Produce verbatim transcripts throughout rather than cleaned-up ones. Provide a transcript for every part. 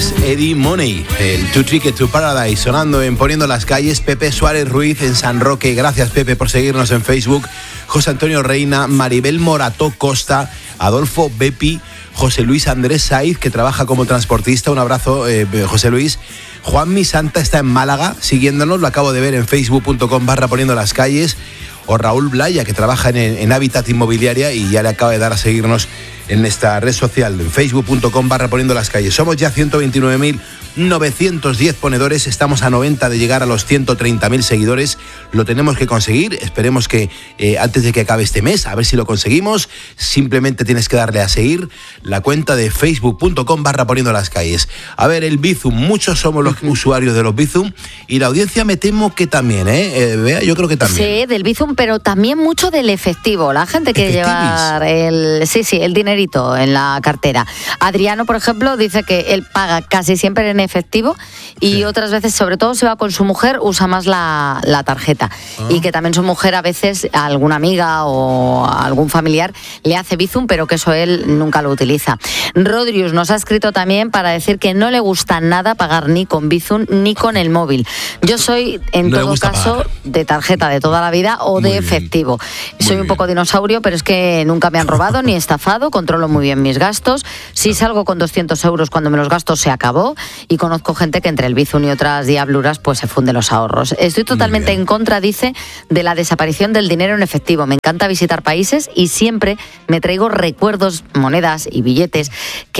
es Eddie Money, el Two Ticket to Paradise, sonando en Poniendo las Calles. Pepe Suárez Ruiz en San Roque, gracias Pepe por seguirnos en Facebook. José Antonio Reina, Maribel Morató Costa, Adolfo Bepi, José Luis Andrés Saiz, que trabaja como transportista, un abrazo eh, José Luis. Juan Mi Santa está en Málaga siguiéndonos, lo acabo de ver en facebook punto com barra Poniendo las Calles. O Raúl Blaya, que trabaja en, en Hábitat Inmobiliaria y ya le acaba de dar a seguirnos en esta red social, en facebook punto com barra Poniendo las Calles. Somos ya ciento veintinueve mil novecientos diez ponedores, estamos a noventa de llegar a los ciento treinta mil seguidores. Lo tenemos que conseguir, esperemos que eh, antes de que acabe este mes, a ver si lo conseguimos. Simplemente tienes que darle a seguir la cuenta de facebook punto com barra Poniendo las Calles. A ver, el Bizum, muchos somos los usuarios de los Bizum y la audiencia me temo que también, ¿eh? eh Bea, yo creo que también. Sí, del Bizum, pero también mucho del efectivo. La gente quiere llevar el, sí, sí, el dinerito en la cartera. Adriano, por ejemplo, dice que él paga casi siempre en efectivo y sí. Otras veces, sobre todo, se va con su mujer, usa más la, la tarjeta. Ah. Y que también su mujer a veces, a alguna amiga o a algún familiar, le hace Bizum, pero que eso él nunca lo utiliza. Rodrius nos ha escrito también para decir que no le gusta nada pagar ni con Bizum ni con el móvil. Yo soy, en no todo caso, pagar. De tarjeta de toda la vida o muy de efectivo. Muy soy un poco dinosaurio, pero es que nunca me han robado ni estafado, controlo muy bien mis gastos. Si salgo con doscientos euros cuando me los gasto, se acabó. Y conozco gente que entre el Bizum y otras diabluras pues se funde los ahorros. Estoy totalmente en contra, dice, de la desaparición del dinero en efectivo. Me encanta visitar países y siempre me traigo recuerdos, monedas y billetes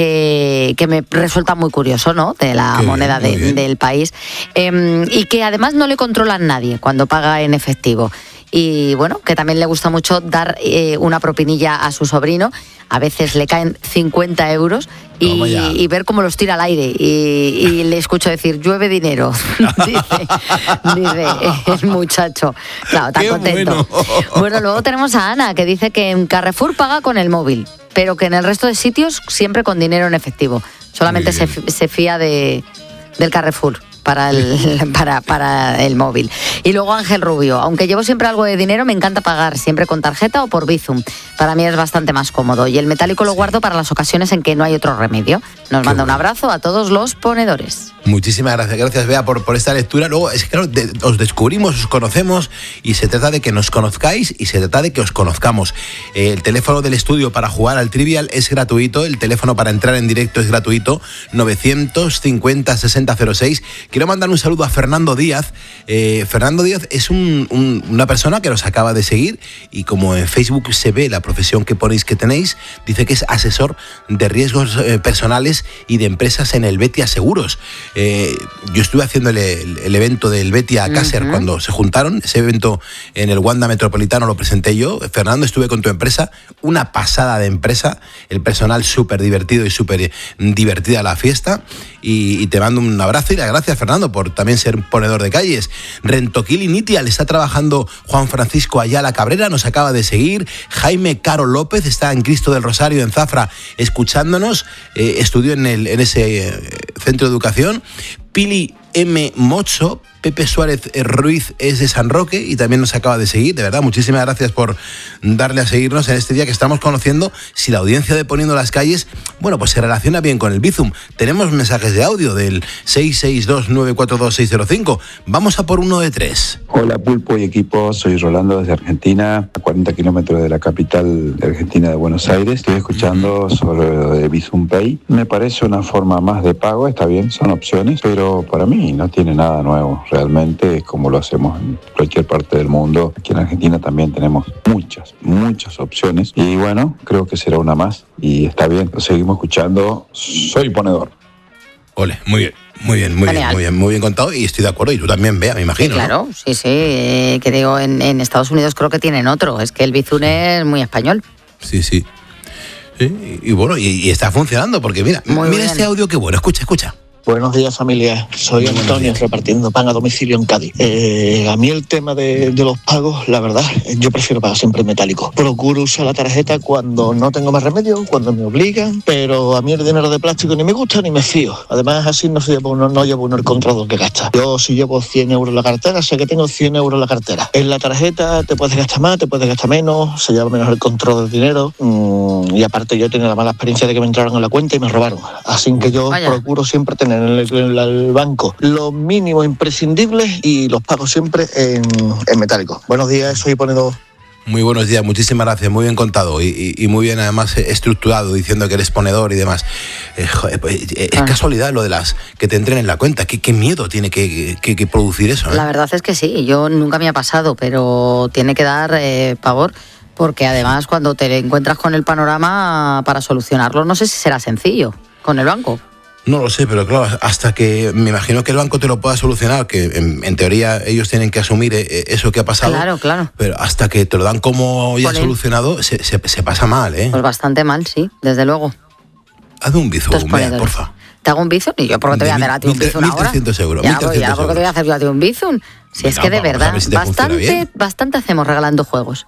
que, que me resulta muy curioso, ¿no? De la Qué moneda bien, de, del país. Eh, y que además no le controlan nadie cuando paga en efectivo. Y bueno, que también le gusta mucho dar eh, una propinilla a su sobrino. A veces le caen cincuenta euros y, y ver cómo los tira al aire. Y, y le escucho decir, llueve dinero, dice, dice el muchacho. Claro, está contento. Bueno. Bueno, luego tenemos a Ana, que dice que en Carrefour paga con el móvil, pero que en el resto de sitios siempre con dinero en efectivo. Solamente se, se fía de, del Carrefour. Para el, para, para el móvil. Y luego Ángel Rubio, aunque llevo siempre algo de dinero, me encanta pagar siempre con tarjeta o por Bizum. Para mí es bastante más cómodo. Y el metálico lo guardo para las ocasiones en que no hay otro remedio. Nos Qué manda bueno. Un abrazo a todos los ponedores. Muchísimas gracias, gracias Bea por, por esta lectura. Luego, es que claro, de, os descubrimos, os conocemos y se trata de que nos conozcáis y se trata de que os conozcamos. Eh, el teléfono del estudio para jugar al Trivial es gratuito, el teléfono para entrar en directo es gratuito, novecientos cincuenta sesenta cero seis. Quiero mandar un saludo a Fernando Díaz. Eh, Fernando Díaz es un, un, una persona que nos acaba de seguir y como en Facebook se ve la profesión que ponéis que tenéis, dice que es asesor de riesgos eh, personales y de empresas en el Betia Seguros. Eh, yo estuve haciendo el, el, el evento del Betia Caser uh-huh. cuando se juntaron, ese evento en el Wanda Metropolitano lo presenté yo. Fernando, estuve con tu empresa, una pasada de empresa, el personal súper divertido y súper divertida la fiesta y, y te mando un abrazo y las gracias, Fernando, por también ser un ponedor de calles. Rentoquil y Nitia, le está trabajando Juan Francisco Ayala Cabrera, nos acaba de seguir. Jaime Caro López está en Cristo del Rosario, en Zafra, escuchándonos, eh, estudió en, el, en ese eh, centro de educación. Pili M. Mocho, Pepe Suárez Ruiz es de San Roque y también nos acaba de seguir. De verdad, muchísimas gracias por darle a seguirnos en este día que estamos conociendo si la audiencia de Poniendo las Calles, bueno, pues se relaciona bien con el Bizum. Tenemos mensajes de audio del seis seis dos nueve cuatro dos seis cero cinco. Vamos a por uno de tres. Hola Pulpo y equipo, soy Rolando desde Argentina, a cuarenta kilómetros de la capital de Argentina, de Buenos Aires. Estoy escuchando sobre lo de Bizum Pay. Me parece una forma más de pago, está bien, son opciones, pero para mí no tiene nada nuevo. Realmente, como lo hacemos en cualquier parte del mundo, aquí en Argentina también tenemos muchas, muchas opciones. Y bueno, creo que será una más. Y está bien, lo seguimos escuchando. Soy ponedor. Ole, muy bien, muy bien, muy Genial. bien, muy bien, muy bien contado. Y estoy de acuerdo, y tú también, Bea, me imagino. Sí, claro, ¿no? sí, sí. Eh, que digo, en, en Estados Unidos creo que tienen otro. Es que el Bizum es muy español. Sí, sí. sí y, y bueno, y, y está funcionando, porque mira, muy mira bien. Este audio, qué bueno, escucha, escucha. Buenos días, familia. Soy Antonio, repartiendo pan a domicilio en Cádiz. Eh, a mí el tema de, de los pagos, la verdad, yo prefiero pagar siempre metálico. Procuro usar la tarjeta cuando no tengo más remedio, cuando me obligan, pero a mí el dinero de plástico ni me gusta ni me fío. Además, así no, se llevo uno, no llevo uno el control de lo que gasta. Yo si llevo cien euros en la cartera, sé que tengo cien euros en la cartera. En la tarjeta te puedes gastar más, te puedes gastar menos, se lleva menos el control del dinero. Mm, y aparte yo he tenido la mala experiencia de que me entraron en la cuenta y me robaron. Así que yo Vaya. procuro siempre tener tienen en el, en el banco lo mínimo imprescindible y los pago siempre en, en metálico. Buenos días, soy Ponedor. Muy buenos días, muchísimas gracias, muy bien contado y, y, y muy bien además estructurado, diciendo que eres ponedor y demás. Eh, joder, pues, eh, es ah. casualidad lo de las que te entren en la cuenta. ¿Qué, qué miedo tiene que, que, que producir eso? ¿eh? La verdad es que sí, yo nunca me ha pasado, pero tiene que dar eh, pavor, porque además cuando te encuentras con el panorama para solucionarlo, no sé si será sencillo con el banco. No lo sé, pero claro, hasta que me imagino que el banco te lo pueda solucionar, que en, en teoría ellos tienen que asumir eso que ha pasado. Claro, claro. Pero hasta que te lo dan como ya Ponen. solucionado, se, se, se pasa mal, ¿eh? Pues bastante mal, sí, desde luego. Hazme un bizum, vea, porfa. ¿Te hago un bizum? ¿Y yo por qué te voy a hacer a ti un bizum ahora? mil trescientos euros. Ya, pues ya, ¿por qué te voy a hacer yo a ti un bizum? Si es que de verdad, si bastante, bastante hacemos regalando juegos.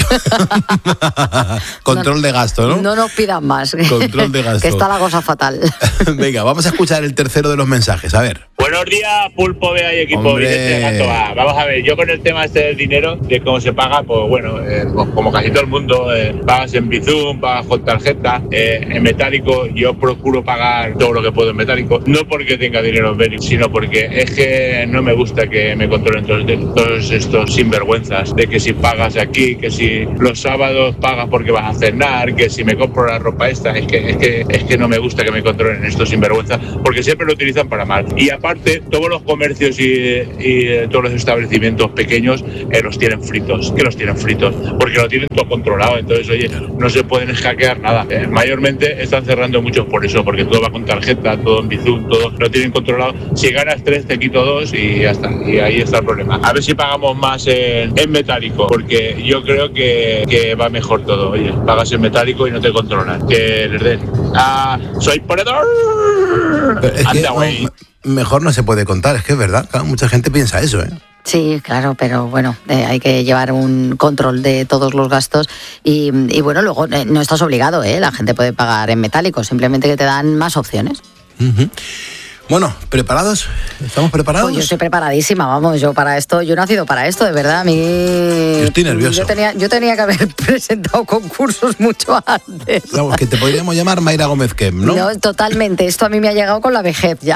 Control no, de gasto, ¿no? No nos pidan más. Control de gasto. Que está la cosa fatal. Venga, vamos a escuchar el tercero de los mensajes, a ver. Buenos días, Pulpo, Bea y equipo. Vamos a ver, yo con el tema este del dinero, de cómo se paga, pues bueno, eh, como casi todo el mundo, eh, pagas en Bizum, pagas con tarjeta, eh, en metálico. Yo procuro pagar todo lo que puedo en metálico, no porque tenga dinero en Benic, sino porque es que no me gusta que me controlen todos, todos estos sinvergüenzas, de que si pagas aquí, que si los sábados pagas porque vas a cenar, que si me compro la ropa esta, es que, es que, es que no me gusta que me controlen estos sinvergüenzas, porque siempre lo utilizan para mal. Y aparte, todos los comercios y, y todos los establecimientos pequeños eh, los tienen fritos, que los tienen fritos, porque lo tienen todo controlado, entonces, oye, no se pueden hackear nada. Eh, mayormente están cerrando muchos por eso, porque todo va con tarjeta, todo en Bizum, todo lo tienen controlado. Si ganas tres, te quito dos y ya está, y ahí está el problema. A ver si pagamos más en, en metálico, porque yo creo que, que va mejor todo. Oye, pagas en metálico y no te controlan. Que les den. Ah, soy ponedor. Es que, no, mejor no se puede contar, es que es verdad. Claro, mucha gente piensa eso, ¿eh? Sí, claro, pero bueno, eh, hay que llevar un control de todos los gastos y, y bueno, luego eh, no estás obligado, ¿eh? La gente puede pagar en metálico, simplemente que te dan más opciones. Uh-huh. Bueno, ¿preparados? ¿Estamos preparados? Pues yo estoy preparadísima, vamos, yo para esto, yo he nacido para esto, de verdad, a mí... Yo estoy nervioso. Yo tenía, yo tenía que haber presentado concursos mucho antes. Claro, que te podríamos llamar Mayra Gómez Kem, ¿no? No, totalmente, esto a mí me ha llegado con la vejez ya.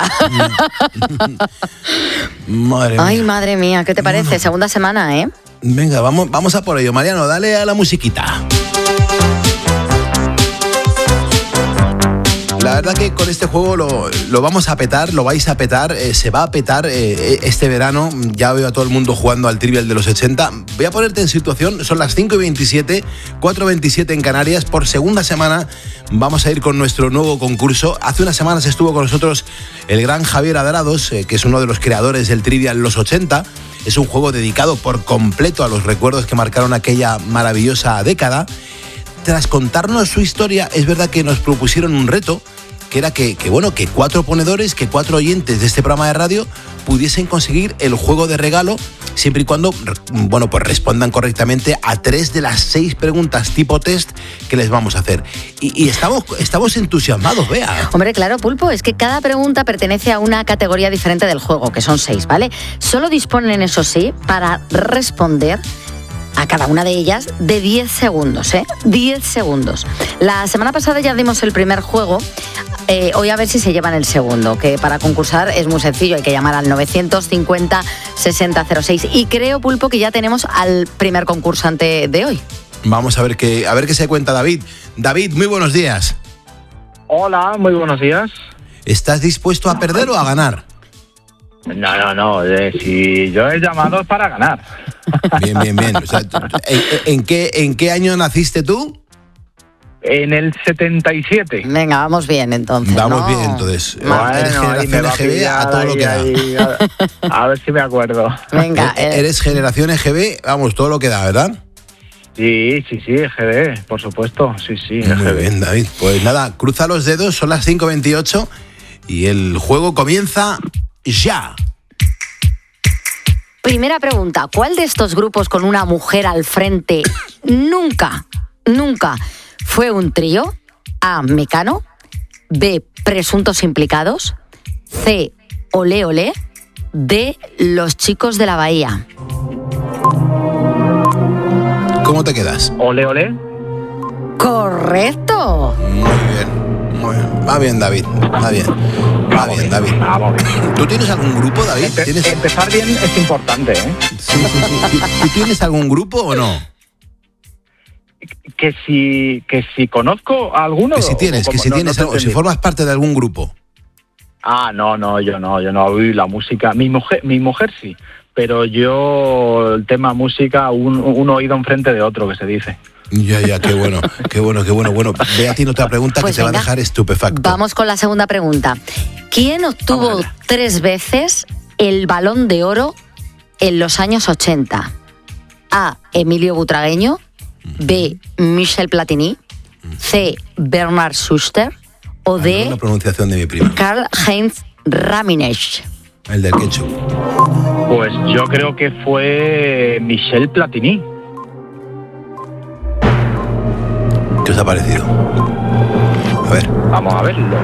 Madre mía. Ay, madre mía, ¿qué te parece? Bueno. Segunda semana, ¿eh? Venga, vamos, vamos a por ello. Mariano, dale a la musiquita. La verdad que con este juego lo, lo vamos a petar, lo vais a petar, eh, se va a petar eh, este verano. Ya veo a todo el mundo jugando al Trivial de los ochenta. Voy a ponerte en situación, son las cinco y veintisiete, cuatro y veintisiete en Canarias. Por segunda semana vamos a ir con nuestro nuevo concurso. Hace unas semanas estuvo con nosotros el gran Javier Adrados, eh, que es uno de los creadores del Trivial Los ochenta. Es un juego dedicado por completo a los recuerdos que marcaron aquella maravillosa década. Tras contarnos su historia, es verdad que nos propusieron un reto, que era que, que, bueno, que cuatro ponedores, que cuatro oyentes de este programa de radio pudiesen conseguir el juego de regalo, siempre y cuando, bueno, pues respondan correctamente a tres de las seis preguntas tipo test que les vamos a hacer. Y, y estamos, estamos entusiasmados, Bea. Hombre, claro, Pulpo, es que cada pregunta pertenece a una categoría diferente del juego, que son seis, ¿vale? Solo disponen, eso sí, para responder a cada una de ellas de diez segundos, ¿eh? diez segundos. La semana pasada ya dimos el primer juego. Eh, hoy a ver si se llevan el segundo, que para concursar es muy sencillo, hay que llamar al novecientos cincuenta sesenta cero seis. Y creo, Pulpo, que ya tenemos al primer concursante de hoy. Vamos a ver qué, a ver qué se cuenta David. David, muy buenos días. Hola, muy buenos días. ¿Estás dispuesto a perder o a ganar? No, no, no, eh, si yo he llamado es para ganar. Bien, bien, bien. O sea, ¿en, en, qué, ¿En qué año naciste tú? En el setenta y siete. Venga, vamos bien entonces. Vamos ¿no? bien entonces. Bueno, eres generación me va E G B a, a todo ahí, lo que da. ahí, a, a ver si me acuerdo. Venga. Eh. Eres generación E G B, vamos, todo lo que da, ¿verdad? Sí, sí, sí, E G B, por supuesto. Sí, sí, E G B. Muy bien, David. Pues nada, cruza los dedos, son las cinco veintiocho y el juego comienza ya. Primera pregunta, ¿cuál de estos grupos con una mujer al frente nunca, nunca fue un trío? A, Mecano. B, Presuntos Implicados. C, Olé Olé. D, Los Chicos de la Bahía. ¿Cómo te quedas? Olé Olé. Correcto. Muy bien. Bueno, va bien, David, va bien. Va Vamos bien, bien, David. vamos bien. ¿Tú tienes algún grupo, David? Empe- ¿Tienes... Empezar bien es importante, ¿eh? Sí, sí, sí. ¿Tú, tú tienes algún grupo o no? Que si, que si conozco a alguno... Que si tienes, o que como- si no- tienes no te algo, si entendí. formas parte de algún grupo. Ah, no, no, yo no, yo no. Uy, la música... Mi mujer, mi mujer sí, pero yo el tema música, un, un oído enfrente de otro, que se dice. Ya, ya, qué bueno, qué bueno, qué bueno. Bueno, ve a ti otra pregunta Pues que te va a venga, dejar estupefacto. Vamos con la segunda pregunta. ¿Quién obtuvo Vamos allá. tres veces el Balón de Oro en los años ochenta? A. Emilio Butragueño. B. Michel Platini. C. Bernard Schuster. O Una D. pronunciación de mi prima, Karl-Heinz Rummenigge. el del ketchup. Pues yo creo que fue Michel Platini. ¿Qué os ha parecido? A ver. Vamos a verlo.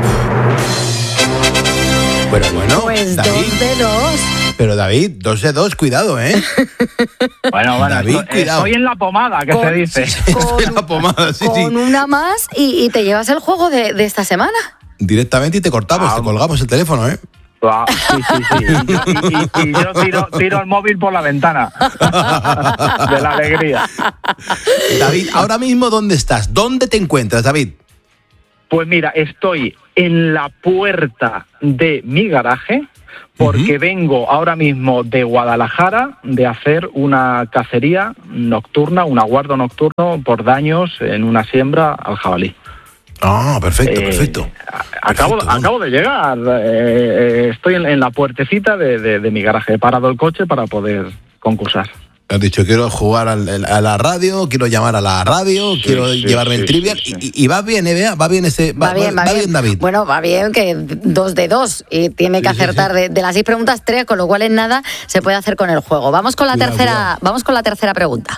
Bueno, bueno, Pues David. dos de dos. Pero David, dos de dos, cuidado, ¿eh? Bueno, bueno, David, estoy, cuidado. estoy en la pomada, que Con- se dice. Con, La pomada, sí, sí. con una más y, y te llevas el juego de, de esta semana. Directamente y te cortamos, Ah, te colgamos el teléfono, ¿eh? Ah, sí, sí, sí. Y yo, y- y- y yo tiro, tiro el móvil por la ventana. De la alegría. David, ahora mismo, ¿dónde estás? ¿Dónde te encuentras, David? Pues mira, estoy en la puerta de mi garaje porque Ujú. vengo ahora mismo de Guadalajara de hacer una cacería nocturna, un aguardo nocturno por daños en una siembra al jabalí. Ah, perfecto, Eh, perfecto. a- Acabo, Perfecto, acabo de llegar. eh, eh, estoy en, en la puertecita de, de- de mi garaje. He parado el coche para poder concursar. Has dicho, quiero jugar al- a la radio, quiero llamar a la radio, Sí, quiero sí, llevarme el sí, trivial. sí, sí. Y, y va bien, ¿eh? Bea? Va bien ese. Va, bien, va, bien. David. Bueno, va bien que dos de dos y tiene que Sí, sí, acertar sí. De, de las seis preguntas tres, con lo cual en nada se puede hacer con el juego. Vamos con la Cuidado, tercera, cuidado. vamos con la tercera pregunta.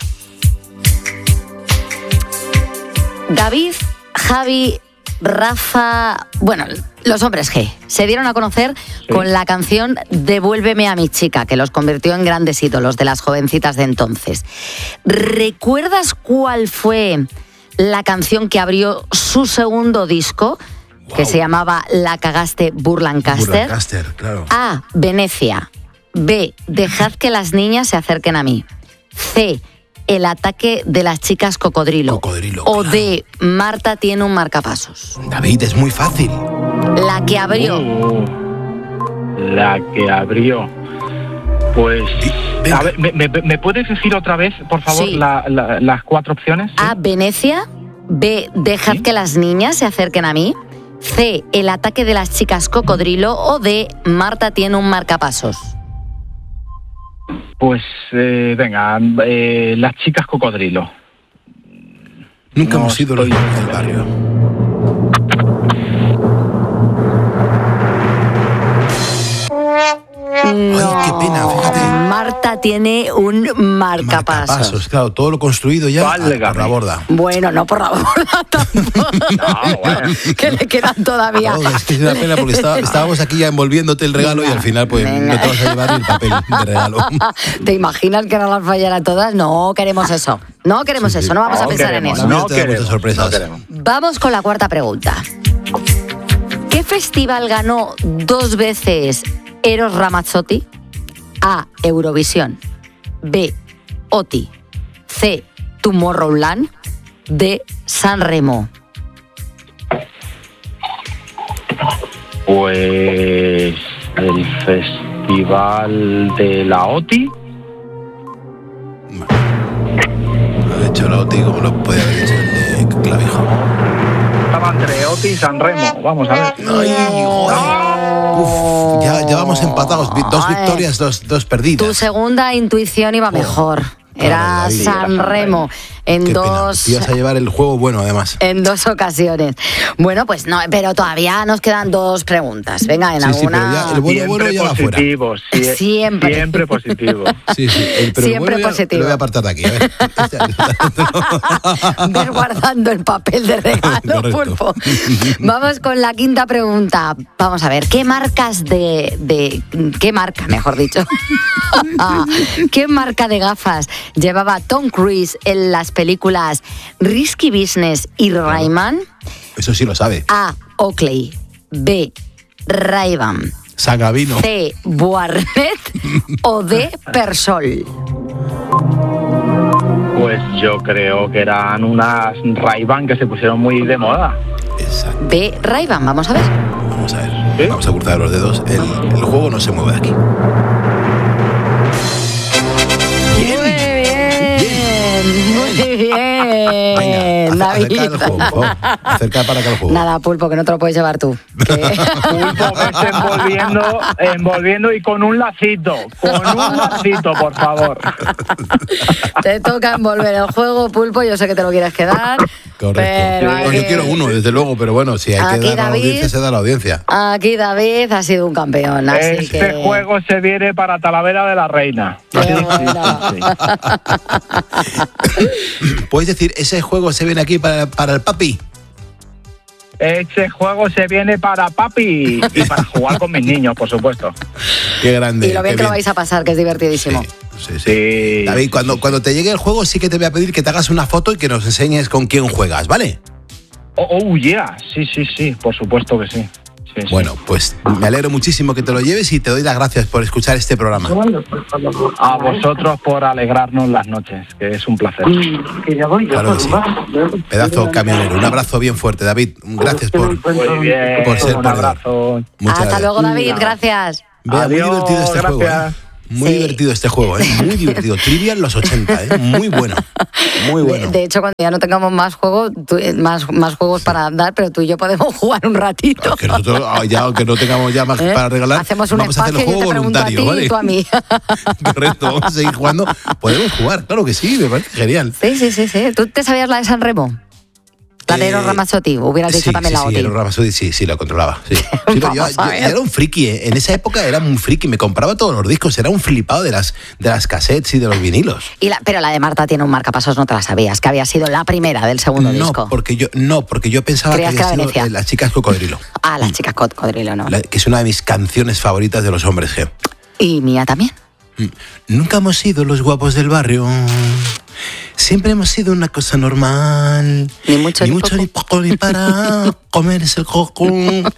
David, Javi, Rafa, bueno, los hombres G se dieron a conocer Sí. con la canción Devuélveme a mi chica, que los convirtió en grandes ídolos de las jovencitas de entonces. ¿Recuerdas cuál fue la canción que abrió su segundo disco, que Wow. se llamaba La cagaste Burlancaster? Burlancaster, claro. A. Venecia. B. Dejad que las niñas se acerquen a mí. C. El ataque de las chicas cocodrilo. Cocodrilo, O claro. D. Marta tiene un marcapasos. David, es muy fácil. La que abrió. Uh, la que abrió. Pues. Venga. A ver, ¿me, me, me puedes decir otra vez, por favor, Sí. la- la- las cuatro opciones? A. Venecia. B. Dejad Sí. que las niñas se acerquen a mí. C. El ataque de las chicas cocodrilo. O D. Marta tiene un marcapasos. Pues, eh, venga, eh, las chicas cocodrilo. Nunca No hemos sido los estoy- niños del barrio. No. qué pena, fíjate. Marta tiene un marcapasos. Marcapasos, claro, todo lo construido ya a- Válgame. por la borda. Bueno, no por la borda tampoco. No, bueno. Que le quedan todavía. No, es que es una pena porque estaba- estábamos aquí ya envolviéndote el regalo y al final pues Venga. no te vas a llevar ni el papel de regalo. ¿Te imaginas que no las fallara todas? No queremos eso. No queremos Sí, sí. eso, no vamos a No pensar queremos, en eso. La vida no te da muchas queremos, sorpresas. no queremos. Vamos con la cuarta pregunta. ¿Qué festival ganó dos veces Eros Ramazzotti? A. Eurovisión. B. OTI. C. Tomorrowland. D. San Remo. Pues. El festival de la OTI. Ha hecho la OTI como lo podía haber hecho el de Clavijo. Estaba entre OTI y San Remo. Vamos a ver. Ay, joder. Uf, ya, ya vamos empatados. Vi- Dos Ay. victorias, dos, dos Tu perdidas. segunda intuición iba mejor. Era Claro, David. San Era San Remo en Qué pena. dos Te ibas a llevar el juego bueno, además. en dos ocasiones. Bueno, pues no, pero todavía nos quedan dos preguntas. Venga, en Sí, sí, pero alguna. ya el bueno, bueno ya va fuera. positivo. sie- Siempre. Siempre positivo. Sí, sí. El, pero el Siempre bueno ya positivo. lo voy a apartar de aquí. A ver. Ves guardando el papel de regalo, Correcto. Pulpo. Vamos con la quinta pregunta. Vamos a ver, ¿qué marcas de... de ¿Qué marca, mejor dicho? ¿Qué marca de gafas llevaba Tom Cruise en las películas Risky Business y Rayman? Eso sí lo sabe. A. Oakley. B. Ray-Ban. Sagavino. C. Buarnet. O D. Persol. Pues yo creo que eran unas Ray-Ban que se pusieron muy de moda. Exacto. B. Ray-Ban, vamos a ver. Vamos a ver. ¿Sí? Vamos a cruzar los dedos. El, el juego no se mueve de aquí. Muy bien, muy bien. Venga, David. acerca el juego, por favor. Acerca para acá el juego. Nada, Pulpo, que no te lo puedes llevar tú. Que- Pulpo, vete envolviendo, envolviendo y con un lacito. Con un lacito, por favor. Te toca envolver el juego, Pulpo. Yo sé que te lo quieres quedar. Correcto. Pero No, aquí- yo quiero uno, desde luego, pero bueno, si hay Aquí, que dar a la David. audiencia, se da a la audiencia. Aquí David ha sido un campeón, así Este que... juego se viene para Talavera de la Reina. Qué Sí, sí, bueno. sí, sí. ¿Puedes decir, ese juego se viene aquí para, para el papi? Este juego se viene para papi y para jugar con mis niños, por supuesto. Qué grande. Y lo bien qué que lo vais a pasar, que es divertidísimo. Sí, sí, sí. Sí. David, cuando, cuando te llegue el juego sí que te voy a pedir que te hagas una foto y que nos enseñes con quién juegas, ¿vale? Oh, oh, yeah. Sí, sí, sí, por supuesto que sí. Sí, sí. Bueno, pues me alegro muchísimo que te lo lleves y te doy las gracias por escuchar este programa. A vosotros por alegrarnos las noches, que es un placer. Claro que sí. Pedazo camionero. Un abrazo bien fuerte, David. Gracias por... Muy bien, Por ser un ponedor. abrazo. Muchas Hasta gracias. luego, David, gracias. Vea, muy Adiós, divertido este juego, gracias. ¿eh? Muy Sí. divertido este juego, ¿eh? Muy divertido. Trivia en los ochenta, ¿eh? Muy bueno. Muy bueno. De, de hecho, cuando ya no tengamos más juegos, tú- eh, más, más juegos para dar, pero tú y yo podemos jugar un ratito. Que nosotros, ah, ya aunque no tengamos ya más ¿Eh? para regalar, Hacemos un vamos a hacer el espacio, yo juego te pregunto a voluntario, ti ¿vale? y tú a mí. Correcto, vamos a seguir jugando. Podemos jugar, claro que sí, me parece genial. Sí, sí, sí, sí. ¿Tú te sabías la de San Remo? La de Eh, Eros Ramazzotti, hubieras dicho sí, también sí, la sí, Oti. Eros Ramazzotti, sí, sí, lo controlaba. Sí. Sí, pero yo, Vamos a yo- ver. yo era un friki, ¿eh? En esa época era un friki, me compraba todos los discos, era un flipado de las, de las cassettes y de los vinilos. Y la, pero la de Marta tiene un marcapasos, no te la sabías, que había sido la primera del segundo No, disco. porque yo, no, porque yo pensaba que Creías que había era sido Venecia. eh, Las Chicas Cocodrilo, Ah, las chicas cocodrilo, ¿no? la- que es una de mis canciones favoritas de los hombres G. Y mía también. Mm. Nunca hemos sido los guapos del barrio. Siempre hemos sido una cosa normal. Ni mucho ni mucho poco. ni poco ni para comerse el coco.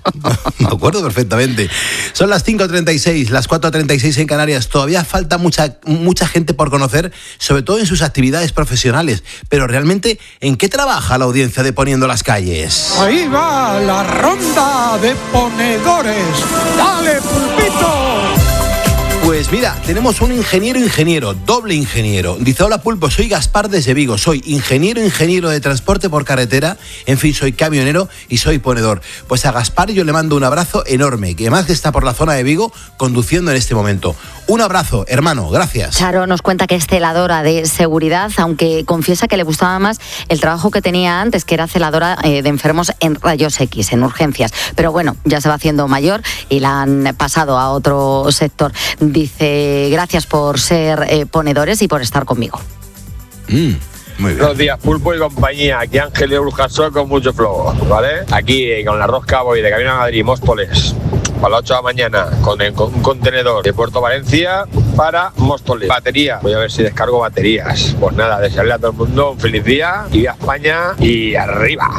Me acuerdo perfectamente. Son las cinco treinta y seis, las cuatro treinta y seis en Canarias. Todavía falta mucha, mucha gente por conocer, sobre todo en sus actividades profesionales. Pero realmente, ¿en qué trabaja la audiencia de Poniendo las Calles? Ahí va la ronda de ponedores. ¡Dale, Pulpito! Pues mira, tenemos un ingeniero ingeniero, doble ingeniero. Dice, hola Pulpo, soy Gaspar desde Vigo, soy ingeniero ingeniero de transporte por carretera, en fin, soy camionero y soy ponedor. Pues a Gaspar yo le mando un abrazo enorme, que además que está por la zona de Vigo conduciendo en este momento. Un abrazo, hermano, gracias. Charo nos cuenta que es celadora de seguridad, aunque confiesa que le gustaba más el trabajo que tenía antes, que era celadora eh, de enfermos en rayos X, en urgencias. Pero bueno, ya se va haciendo mayor y la han pasado a otro sector. Dice, gracias por ser eh, ponedores y por estar conmigo. Mm, muy bien. Buenos días, Pulpo y compañía. Aquí Ángel de Burjasol con mucho flow, ¿vale? Aquí eh, con la rosca voy de camino a Madrid, Móstoles, a las ocho de la mañana, con, el- con un contenedor de Puerto Valencia para Móstoles. Batería, voy a ver si descargo baterías. Pues nada, desearle a todo el mundo un feliz día, y viva España y arriba.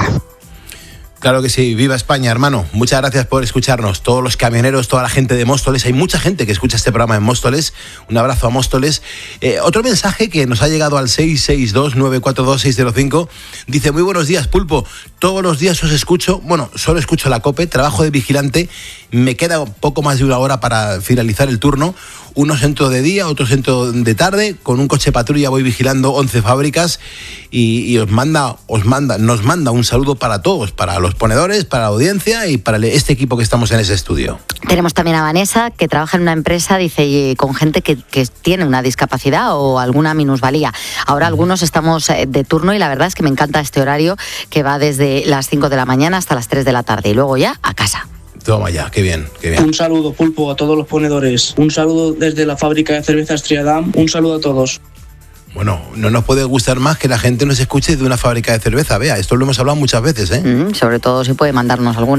Claro que sí, viva España, hermano. Muchas gracias por escucharnos. Todos los camioneros, toda la gente de Móstoles. Hay mucha gente que escucha este programa en Móstoles. Un abrazo a Móstoles. Eh, otro mensaje que nos ha llegado al seis seis dos, nueve cuatro dos, seis cero cinco. Dice, muy buenos días, Pulpo. Todos los días os escucho. Bueno, solo escucho la COPE. Trabajo de vigilante. Me queda poco más de una hora para finalizar el turno. Unos entro de día, otros entro de tarde. Con un coche patrulla voy vigilando once fábricas. Y, y os manda, os manda, nos manda un saludo para todos, para los ponedores, para la audiencia y para este equipo que estamos en ese estudio. Tenemos también a Vanessa, que trabaja en una empresa, dice, y con gente que, que tiene una discapacidad o alguna minusvalía. Ahora algunos estamos eh, de turno y la verdad es que me encanta este horario que va desde las cinco de la mañana hasta las tres de la tarde y luego ya a casa. Toma ya, qué bien, qué bien. Un saludo, Pulpo, a todos los ponedores. Un saludo desde la fábrica de cervezas Triadam. Un saludo a todos. Bueno, no nos puede gustar más que la gente nos escuche de una fábrica de cerveza. Vea, esto lo hemos hablado muchas veces, ¿eh? Mm, sobre todo si puede mandarnos alguna.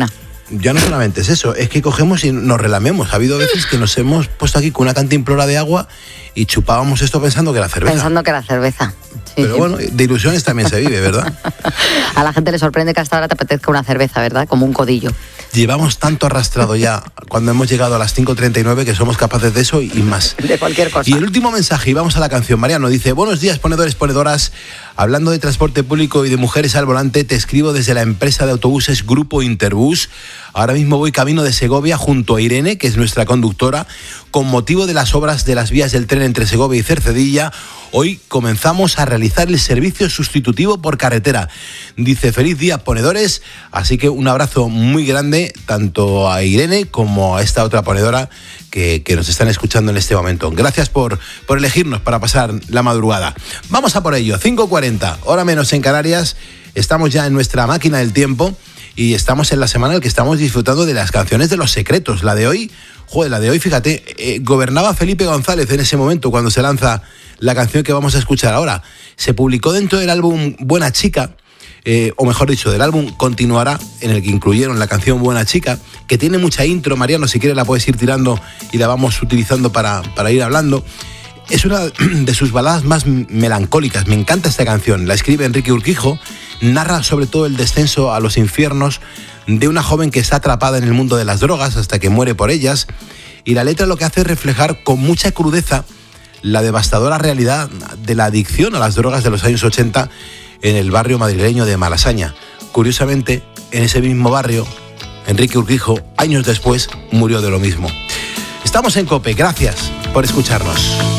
ya no solamente es eso, es que cogemos y nos relamemos. Ha habido veces que nos hemos puesto aquí con una cantimplora de agua y chupábamos esto pensando que era cerveza. Pensando que era cerveza. Sí. Pero bueno, de ilusiones también se vive, ¿verdad? A la gente le sorprende que hasta ahora te apetezca una cerveza, ¿verdad? Como un codillo. Llevamos tanto arrastrado ya cuando hemos llegado a las cinco treinta y nueve que somos capaces de eso y más. De cualquier cosa. Y el último mensaje, y vamos a la canción. Mariano dice: buenos días, ponedores, ponedoras. Hablando de transporte público y de mujeres al volante, te escribo desde la empresa de autobuses Grupo Interbús. Ahora mismo voy camino de Segovia junto a Irene, que es nuestra conductora. Con motivo de las obras de las vías del tren entre Segovia y Cercedilla, hoy comenzamos a realizar el servicio sustitutivo por carretera. Dice: feliz día, ponedores. Así que un abrazo muy grande tanto a Irene como a esta otra ponedora que, que nos están escuchando en este momento. Gracias por, por elegirnos para pasar la madrugada. Vamos a por ello. cinco cuarenta, hora menos en Canarias. Estamos ya en nuestra máquina del tiempo y estamos en la semana en la que estamos disfrutando de las canciones de Los Secretos. La de hoy, joder, la de hoy, fíjate, eh, gobernaba Felipe González en ese momento cuando se lanza la canción que vamos a escuchar ahora. Se publicó dentro del álbum Buena Chica, eh, o mejor dicho, del álbum Continuará, en el que incluyeron la canción Buena Chica, que tiene mucha intro. Mariano, si quieres la puedes ir tirando y la vamos utilizando para, para ir hablando. Es una de sus baladas más melancólicas. Me encanta esta canción. La escribe Enrique Urquijo. Narra sobre todo el descenso a los infiernos de una joven que está atrapada en el mundo de las drogas hasta que muere por ellas. Y la letra lo que hace es reflejar con mucha crudeza la devastadora realidad de la adicción a las drogas de los años ochenta en el barrio madrileño de Malasaña. Curiosamente, en ese mismo barrio, Enrique Urquijo, años después, murió de lo mismo. Estamos en COPE. Gracias por escucharnos.